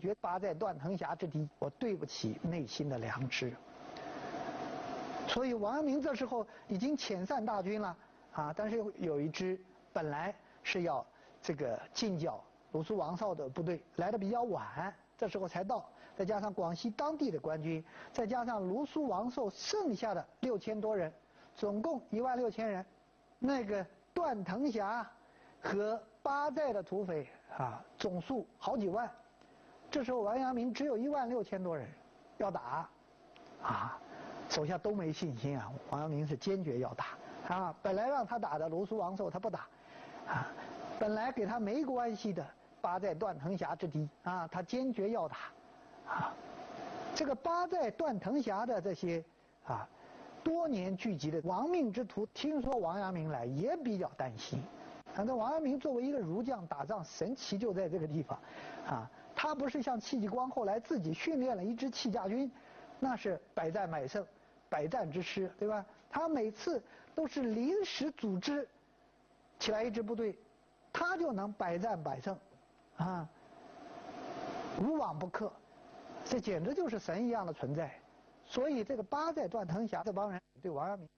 决八寨断藤峡之敌，我对不起内心的良知。所以王阳明这时候已经遣散大军了啊，但是有一支本来是要这个进剿鲁肃王绍的部队来的比较晚，这时候才到，再加上广西当地的官军，再加上鲁肃王寿剩下的6000多人，总共16000人，那个断藤峡和八寨的土匪啊，总数好几万。这时候王阳明只有16000多人要打，啊，手下都没信心啊。王阳明是坚决要打啊，本来让他打的鲁肃王寿他不打，啊，本来给他没关系的八寨断藤峡之敌啊，他坚决要打，啊，这个八寨断藤峡的这些啊多年聚集的亡命之徒，听说王阳明来也比较担心。反正王阳明作为一个儒将，打仗神奇就在这个地方，啊，他不是像戚继光后来自己训练了一支戚家军，那是百战百胜，百战之师，对吧？他每次都是临时组织起来一支部队，他就能百战百胜，啊，无往不克，这简直就是神一样的存在。所以这个八寨断藤峡这帮人对王阳明。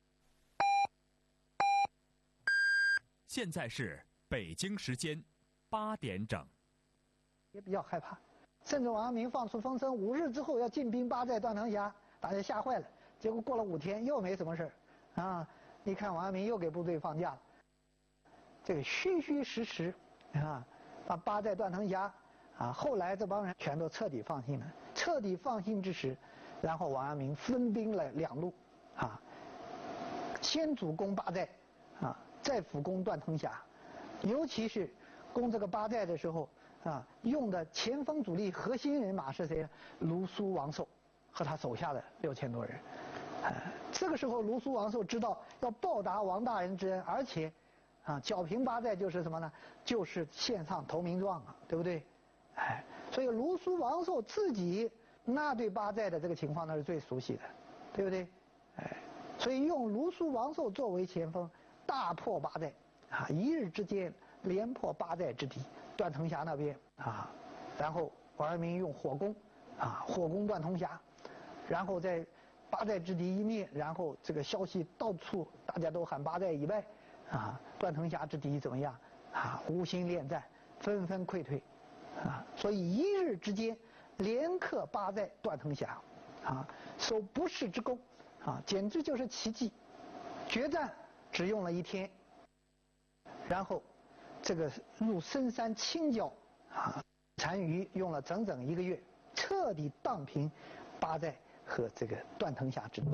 现在是北京时间8点整， 也比较害怕，甚至王阳明放出风声，5日之后要进兵八寨断藤峡，大家吓坏了。结果过了5天又没什么事啊！一看王阳明又给部队放假了，这个虚虚实实啊，把八寨断藤峡啊，后来这帮人全都彻底放心了。彻底放心之时，然后王阳明分兵了2路啊，先主攻八寨啊，再辅攻断藤峡，尤其是攻这个八寨的时候啊，用的前锋主力核心人马是谁呢？鲁肃王寿和他手下的6000多人。这个时候鲁肃王寿知道要报答王大人之恩，而且啊，剿平八寨就是什么呢？就是献上投名状啊，对不对？哎，所以鲁肃王寿自己那对八寨的这个情况那是最熟悉的，对不对？哎，所以用鲁肃王寿作为前锋，大破八寨啊，1日之间连破八寨之敌，断藤峡那边啊，然后王阳明用火攻啊，火攻断藤峡，然后在八寨之敌一灭，然后这个消息到处大家都喊八寨已败啊，断藤峡之敌怎么样啊？无心恋战，纷纷溃退啊，所以1日之间连克八寨断藤峡啊，收不世之功啊，简直就是奇迹。决战只用了1天，然后这个入深山清剿啊，单于用了整整1个月，彻底荡平八寨和这个断藤峡之敌。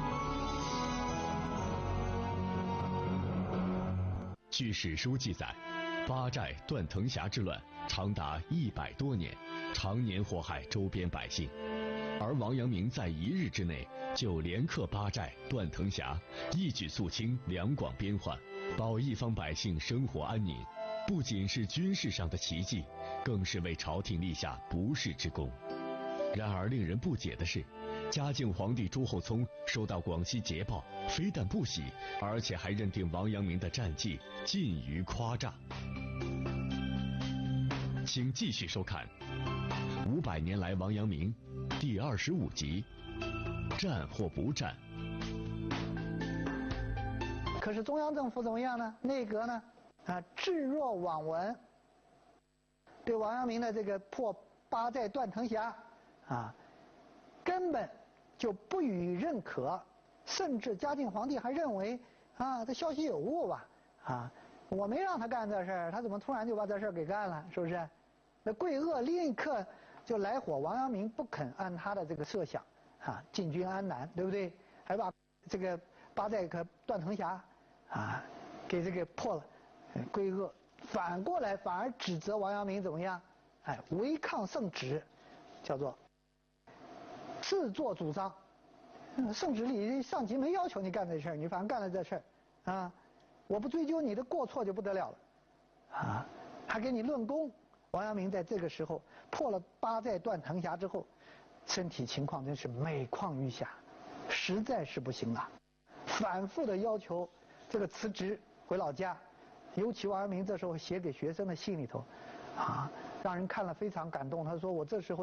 据史书记载，八寨断藤峡之乱长达100多年，常年祸害周边百姓。而王阳明在1日之内就连克八寨、断藤峡，一举肃清两广边患，保一方百姓生活安宁，不仅是军事上的奇迹，更是为朝廷立下不世之功。然而令人不解的是，嘉靖皇帝朱厚熜收到广西捷报，非但不喜，而且还认定王阳明的战绩近于夸诈。请继续收看500年来王阳明第25集，战或不战。 可是中央政府怎么样呢？内阁呢？啊，置若罔闻，对王阳明的这个破八寨断藤峡啊，根本就不予认可，甚至嘉靖皇帝还认为啊，这消息有误吧？啊，我没让他干这事儿，他怎么突然就把这事儿给干了？是不是？那桂萼立刻就来火，王阳明不肯按他的这个设想啊进军安南，对不对？还把这个八寨和断藤峡啊给这个破了。桂萼反过来反而指责王阳明怎么样？哎，违抗圣旨，叫做自作主张。圣旨里上级没要求你干这事儿，你反正干了这事儿啊，我不追究你的过错就不得了了啊，还给你论功。王阳明在这个时候破了八寨断藤峡之后，身体情况真是每况愈下，实在是不行了，反复的要求这个辞职回老家。尤其王阳明这时候写给学生的信里头，啊，让人看了非常感动。他说：“我这时候